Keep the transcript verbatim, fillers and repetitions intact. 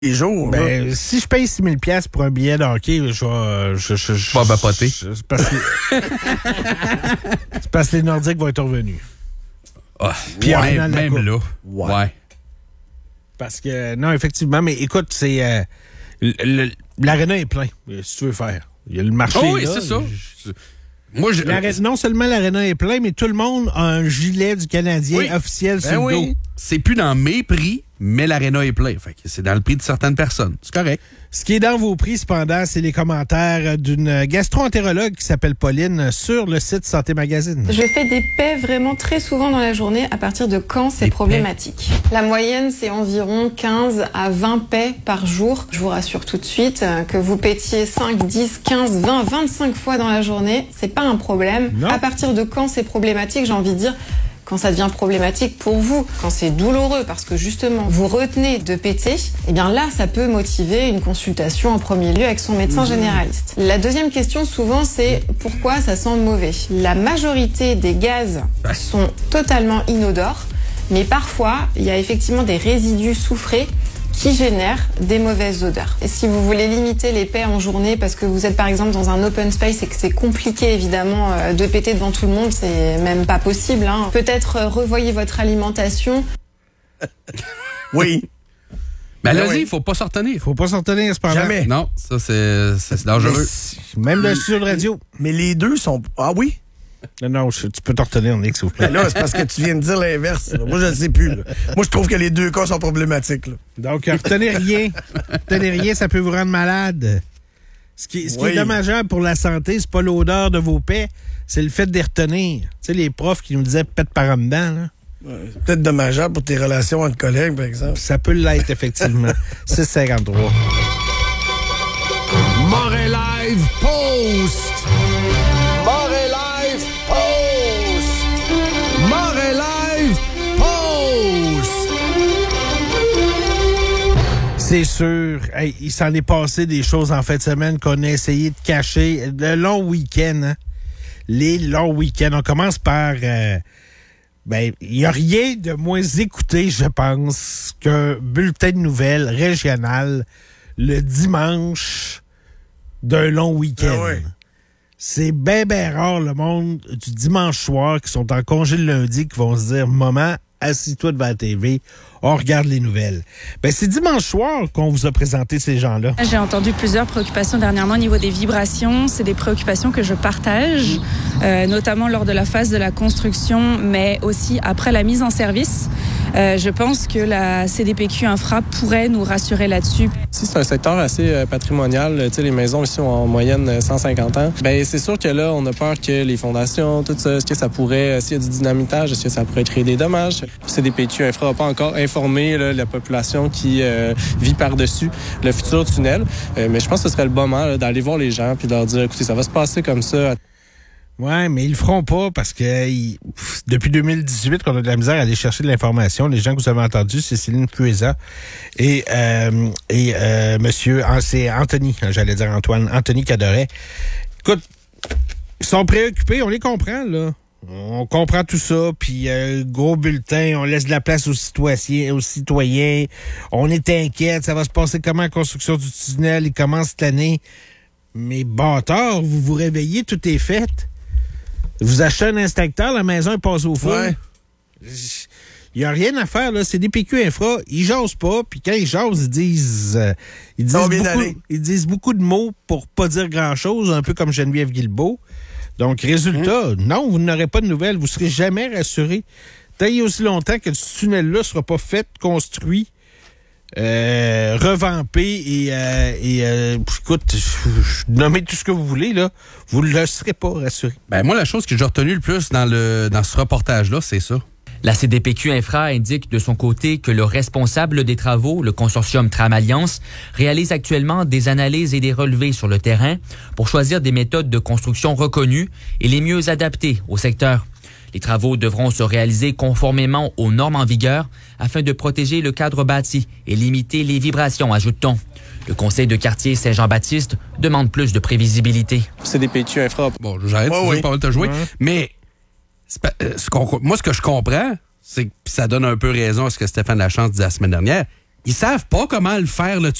les jours. Ben, là. Si je paye six mille dollars pour un billet de hockey, je vais... Je, je, je, pas vapoter. C'est parce que... c'est parce que les Nordiques vont être revenus. Ah, Puis ouais, en même la là. Ouais. ouais. Parce que, non, effectivement, mais écoute, c'est... Euh, le, le, l'aréna est plein, si tu veux faire. Il y a le marché, Oh oui, là. c'est ça. Je, Moi, je... L'aré... Non seulement l'aréna est plein, mais tout le monde a un gilet du Canadien oui. officiel ben sur oui. le dos. C'est plus dans mes prix, mais l'aréna est plein. Fait que c'est dans le prix de certaines personnes. C'est correct. Ce qui est dans vos prix, cependant, c'est les commentaires d'une gastro-entérologue qui s'appelle Pauline sur le site Santé Magazine. Je fais des paix vraiment très souvent dans la journée. À partir de quand c'est Des problématique? La moyenne, c'est environ quinze à vingt paix par jour. Je vous rassure tout de suite euh, que vous pétiez cinq, dix, quinze, vingt, vingt-cinq fois dans la journée, c'est pas un problème. Non. À partir de quand c'est problématique, j'ai envie de dire... Quand ça devient problématique pour vous, quand c'est douloureux parce que justement vous retenez de péter, eh bien là ça peut motiver une consultation en premier lieu avec son médecin généraliste. La deuxième question souvent c'est pourquoi ça sent mauvais. La majorité des gaz sont totalement inodores, mais parfois il y a effectivement des résidus soufrés qui génèrent des mauvaises odeurs. Et si vous voulez limiter les paix en journée parce que vous êtes par exemple dans un open space et que c'est compliqué évidemment euh, de péter devant tout le monde, c'est même pas possible. Hein. Peut-être euh, revoyez votre alimentation. Oui. Mais Ben allez-y, il oui. faut pas s'en retenir. Faut pas s'en retenir, cependant. Jamais. Non, ça, c'est, c'est dangereux. Mais, même le studio de radio. Mais les deux sont... Ah oui? Non, non, je, tu peux t'en retenir, Nick, s'il vous plaît. Ben là, c'est parce que tu viens de dire l'inverse. Là. Moi, je ne sais plus. Là. Moi, je trouve que les deux cas sont problématiques. Là. Donc, retenez rien. Retenez rien, ça peut vous rendre malade. Ce qui, ce qui Oui. est dommageable pour la santé, c'est pas l'odeur de vos paix, c'est le fait de les retenir. Tu sais, les profs qui nous disaient pète par en dedans, là. Ouais, c'est peut-être dommageable pour tes relations entre collègues, par exemple. Ça peut l'être, effectivement. six cinquante-trois. Montréal Live Post! Montréal Live Post! Montréal Live Post! C'est sûr. Hey, il s'en est passé des choses en fin de semaine qu'on a essayé de cacher. Le long week-end, hein? Les longs week-ends. On commence par... Euh, ben, il n'y a rien de moins écouté, je pense, qu'un bulletin de nouvelles régional le dimanche d'un long week-end. Ah ouais. C'est bien, bien rare, le monde du dimanche soir qui sont en congé le lundi, qui vont se dire « Maman, assis-toi devant la T V, on regarde les nouvelles. » Ben, c'est dimanche soir qu'on vous a présenté ces gens-là. J'ai entendu plusieurs préoccupations dernièrement au niveau des vibrations. C'est des préoccupations que je partage, euh, notamment lors de la phase de la construction, mais aussi après la mise en service. Euh, je pense que la C D P Q Infra pourrait nous rassurer là-dessus. Si c'est un secteur assez euh, patrimonial, tu sais, les maisons ici ont en moyenne cent cinquante ans. Ben c'est sûr que là, on a peur que les fondations, tout ça, est-ce que ça pourrait, euh, s'il y a du dynamitage, est-ce que ça pourrait créer des dommages? C D P Q Infra n'a pas encore informé là, la population qui euh, vit par-dessus le futur tunnel. Euh, mais je pense que ce serait le bon moment là, d'aller voir les gens puis de leur dire, écoutez, ça va se passer comme ça. Ouais, mais ils le feront pas parce que ils, pff, depuis deux mille dix-huit qu'on a de la misère à aller chercher de l'information. Les gens que vous avez entendus, c'est Céline Puesa et euh, et euh, Monsieur, c'est Anthony, j'allais dire Antoine, Anthony Cadoret. Écoute, ils sont préoccupés, on les comprend là. On comprend tout ça, puis euh, gros bulletin, on laisse de la place aux citoyens, aux citoyens. On est inquiète, ça va se passer comment la construction du tunnel, il commence cette année. Mais bâtard, vous vous réveillez, tout est fait. Vous achetez un instincteur, la maison est passée au feu. Ouais. Il n'y a rien à faire, là. C'est des P Q Infra. Ils jasent pas, puis quand ils jasent, ils disent, euh, ils, disent Ça va bien beaucoup, aller. ils disent beaucoup de mots pour pas dire grand-chose, un peu comme Geneviève Guilbeault. Donc, résultat, mmh. non, vous n'aurez pas de nouvelles. Vous serez jamais rassuré. Tant il y a aussi longtemps que ce tunnel-là ne sera pas fait, construit, euh, revampé et, euh, et euh, écoute, nommez tout ce que vous voulez, là, vous ne le serez pas rassuré. Ben moi, la chose que j'ai retenue le plus dans, le, dans ce reportage-là, c'est ça. La C D P Q Infra indique de son côté que le responsable des travaux, le consortium Tram Alliance, réalise actuellement des analyses et des relevés sur le terrain pour choisir des méthodes de construction reconnues et les mieux adaptées au secteur. Les travaux devront se réaliser conformément aux normes en vigueur afin de protéger le cadre bâti et limiter les vibrations, ajoute-t-on. Le conseil de quartier Saint-Jean-Baptiste demande plus de prévisibilité. C D P Q Infra. Bon, j'arrête, Ouais, je oui. vais pas te jouer, Ouais. mais c'est pas- euh, ce qu'on- moi, ce que je comprends, c'est que ça donne un peu raison à ce que Stéphane Lachance disait la semaine dernière. Ils savent pas comment le faire, le